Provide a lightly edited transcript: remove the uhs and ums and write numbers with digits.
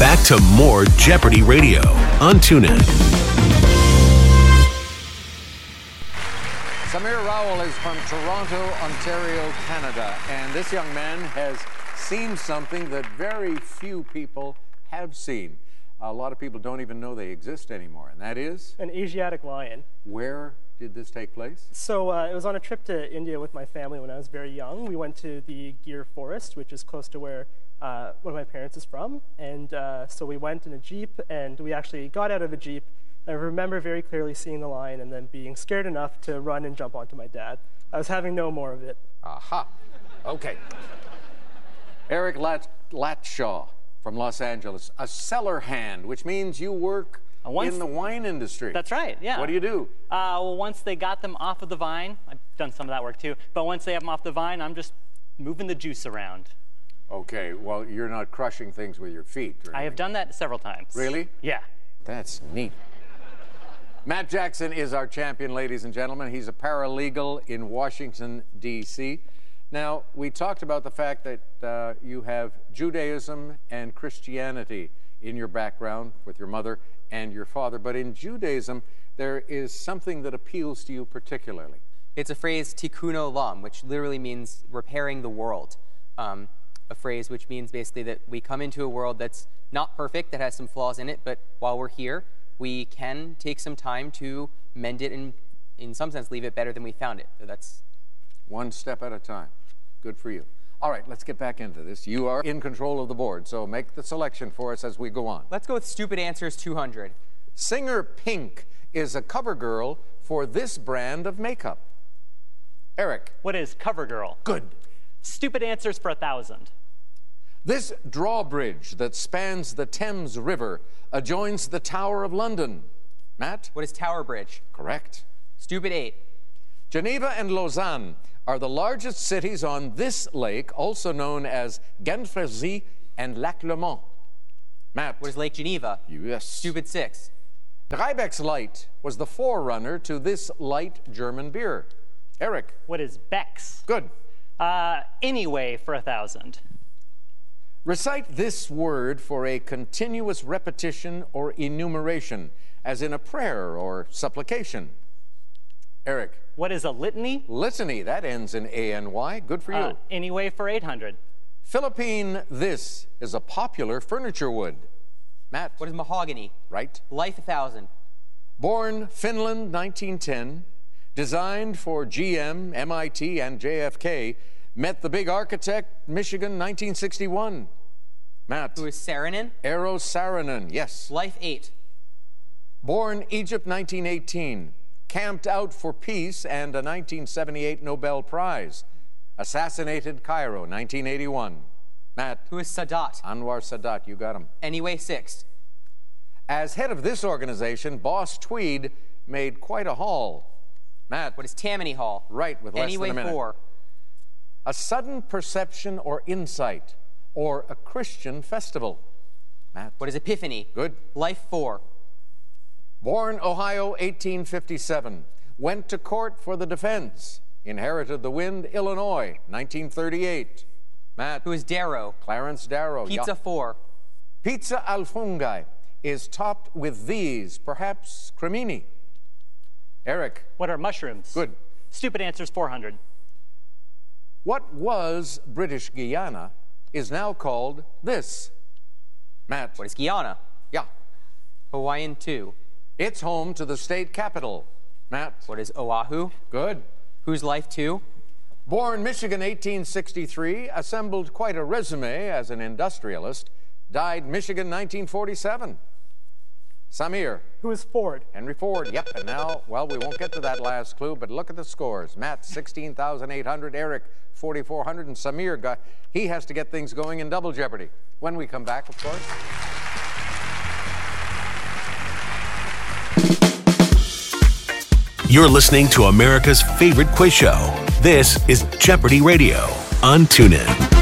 back to more Jeopardy Radio on TuneIn. Samir Rowell is from Toronto, Ontario, Canada, and this young man has seen something that very few people have seen. A lot of people don't even know they exist anymore, and that is? An Asiatic lion. Where did this take place? So it was on a trip to India with my family when I was very young. We went to the Gir Forest, which is close to where one of my parents is from. And so we went in a Jeep, and we actually got out of the Jeep. I remember very closely seeing the lion and then being scared enough to run and jump onto my dad. I was having no more of it. Aha. Okay. Eric Latshaw from Los Angeles, a cellar hand, which means you work in the wine industry. That's right, yeah. What do you do? Well, once they got them off of the vine, I've done some of that work too, but once they have them off the vine, I'm just moving the juice around. Okay, well, you're not crushing things with your feet, right? I have done that several times. Really? Yeah. That's neat. Matt Jackson is our champion, ladies and gentlemen. He's a paralegal in Washington, D.C. Now, we talked about the fact that you have Judaism and Christianity in your background with your mother and your father, but in Judaism, there is something that appeals to you particularly. It's a phrase, tikkun olam, which literally means repairing the world. A phrase which means basically that we come into a world that's not perfect, that has some flaws in it, but while we're here, we can take some time to mend it and, in some sense, leave it better than we found it. So that's one step at a time. Good for you. All right, let's get back into this. You are in control of the board, so make the selection for us as we go on. Let's go with Stupid Answers 200. Singer Pink is a cover girl for this brand of makeup. Eric. What is CoverGirl? Good. Stupid Answers for 1,000. This drawbridge that spans the Thames River adjoins the Tower of London. Matt? What is Tower Bridge? Correct. Stupid 8. Geneva and Lausanne are the largest cities on this lake, also known as Genfersee and Lac Le Mans. Matt. What is Lake Geneva? Yes. Stupid 6. Reibeck's Light was the forerunner to this light German beer. Eric. What is Beck's? Good. Anyway for 1,000. Recite this word for a continuous repetition or enumeration, as in a prayer or supplication. Eric. What is a litany? Litany, that ends in A-N-Y. Good for you. Anyway for 800. Philippine, this is a popular furniture wood. Matt. What is mahogany? Right. Life 1,000. Born Finland, 1910. Designed for GM, MIT, and JFK. Met the big architect, Michigan, 1961. Matt. Who is Saarinen? Eero Saarinen, yes. Life 8. Born Egypt, 1918. Camped out for peace and a 1978 Nobel Prize. Assassinated Cairo, 1981. Matt. Who is Sadat? Anwar Sadat, you got him. Anyway 6. As head of this organization, Boss Tweed made quite a haul. Matt. What is Tammany Hall? Right, with less anyway than a minute. 4. A sudden perception or insight, or a Christian festival. Matt. What is Epiphany? Good. Life 4. Born Ohio, 1857. Went to court for the defense. Inherited the wind, Illinois, 1938. Matt. Who is Darrow? Clarence Darrow. Pizza 4. Pizza al funghi is topped with these, perhaps cremini. Eric. What are mushrooms? Good. Stupid Answers 400. What was British Guiana is now called this. Matt. What is Guyana? Yeah. Hawaiian 2. It's home to the state capital. Matt. What is Oahu? Good. Who's Life 2? Born Michigan, 1863, assembled quite a resume as an industrialist. Died Michigan, 1947. Samir. Who is Ford? Henry Ford, yep. And now, well, we won't get to that last clue, but look at the scores. Matt, 16,800. Eric, 4,400. And Samir, he has to get things going in Double Jeopardy. When we come back, of course. You're listening to America's favorite quiz show. This is Jeopardy Radio on TuneIn.